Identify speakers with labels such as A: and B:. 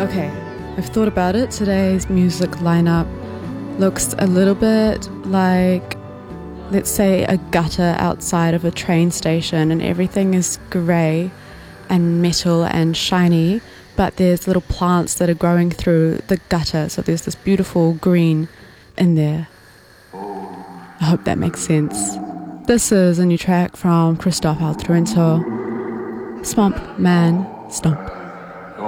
A: Okay, I've thought about it. Today's music lineup looks a little bit like, let's say, a gutter outside of a train station, and everything is grey and metal and shiny, but there's little plants that are growing through the gutter, so there's this beautiful green in there. I hope that makes sense. This is a new track from Christophe Altrento, Swamp Man Stomp.